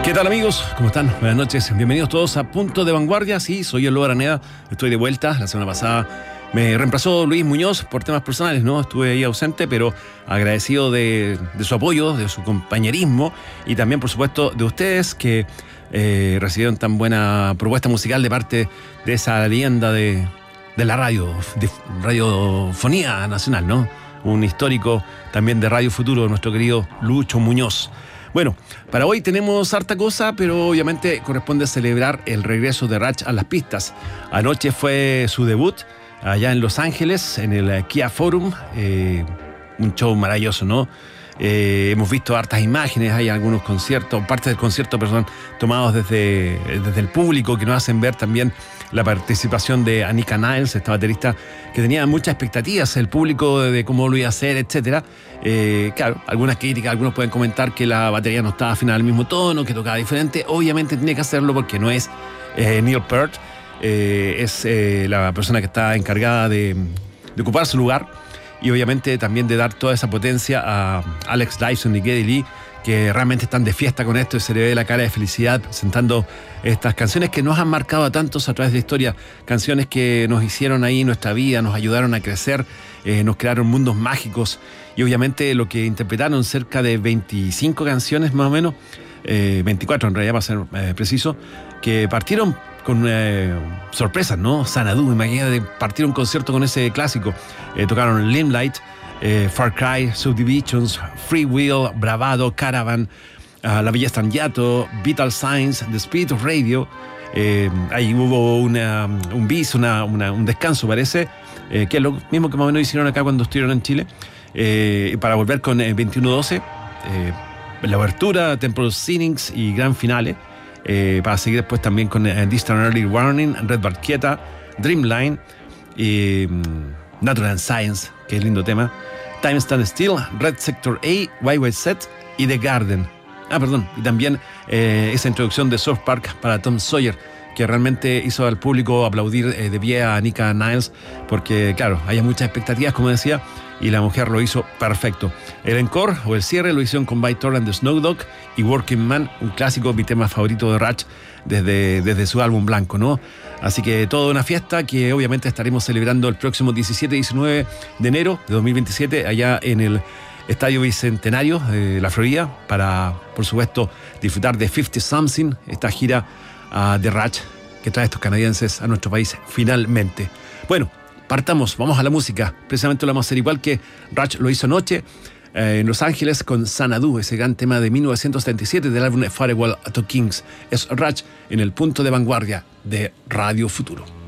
¿Qué tal, amigos? ¿Cómo están? Buenas noches. Bienvenidos todos a Punto de Vanguardia. Sí, soy Eloy Araneda. Estoy de vuelta. La semana pasada me reemplazó Luis Muñoz por temas personales, ¿no? Estuve ahí ausente, pero agradecido de su apoyo, de su compañerismo y también, por supuesto, de ustedes que recibieron tan buena propuesta musical de parte de esa leyenda de la radiofonía nacional, ¿no? Un histórico también de Radio Futuro, nuestro querido Lucho Muñoz. Bueno, para hoy tenemos harta cosa, pero obviamente corresponde celebrar el regreso de Rach a las pistas. Anoche fue su debut allá en Los Ángeles, en el Kia Forum, un show maravilloso, ¿no? Hemos visto hartas imágenes, hay algunos conciertos, parte del concierto, perdón, tomados desde el público, que nos hacen ver también la participación de Anika Niles, esta baterista que tenía muchas expectativas, el público de cómo lo iba a hacer, etcétera. Claro, algunas críticas, algunos pueden comentar que la batería no estaba afinada al mismo tono, que tocaba diferente. Obviamente tiene que hacerlo porque no es Neil Peart, es la persona que está encargada de ocupar su lugar y obviamente también de dar toda esa potencia a Alex Dyson y Geddy Lee, que realmente están de fiesta con esto y se le ve la cara de felicidad presentando estas canciones que nos han marcado a tantos a través de la historia, canciones que nos hicieron ahí nuestra vida, nos ayudaron a crecer, nos crearon mundos mágicos y obviamente lo que interpretaron, cerca de 25 canciones más o menos, 24 en realidad para ser preciso, que partieron con sorpresas, ¿no? Xanadu, imagínate, partir un concierto con ese clásico. Tocaron Limelight, Far Cry, Subdivisions, Free Will, Bravado, Caravan, La Belleza en Yato, Vital Signs, The Spirit of Radio. Ahí hubo un bis, un descanso, parece, que es lo mismo que más o menos hicieron acá cuando estuvieron en Chile, para volver con 21-12, la abertura, Temple Scenes y gran finale, para seguir después también con Distant Early Warning, Red Barqueta, Dreamline, Natural Science, que es lindo tema, Time Stand Still, Red Sector A, White Set y The Garden. Y también esa introducción de South Park para Tom Sawyer, que realmente hizo al público aplaudir de pie a Anika Niles, porque claro, hay muchas expectativas, como decía, y la mujer lo hizo perfecto. El encore o el cierre lo hicieron con By Torrent de Snow Dogg y Working Man, un clásico, mi tema favorito de Rach desde su álbum blanco, ¿no? Así que toda una fiesta que obviamente estaremos celebrando el próximo 17 y 19 de enero de 2027 allá en el Estadio Bicentenario de la Florida, para, por supuesto, disfrutar de 50 Something, esta gira de Rach que trae a estos canadienses a nuestro país finalmente. Bueno, partamos, vamos a la música. Precisamente lo vamos a hacer igual que Rach lo hizo anoche en Los Ángeles con Xanadu, ese gran tema de 1977 del álbum Farewell to Kings. Es Rach en el Punto de Vanguardia de Radio Futuro.